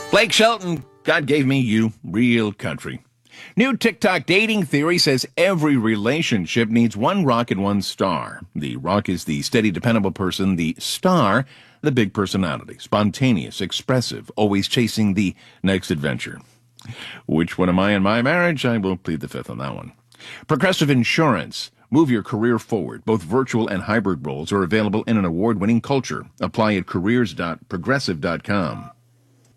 Blake Shelton, God gave me you, real country. New TikTok dating theory says every relationship needs one rock and one star. The rock is the steady, dependable person. The star, the big personality. Spontaneous, expressive, always chasing the next adventure. Which one am I in my marriage? I will plead the fifth on that one. Progressive Insurance. Move your career forward. Both virtual and hybrid roles are available in an award-winning culture. Apply at careers.progressive.com.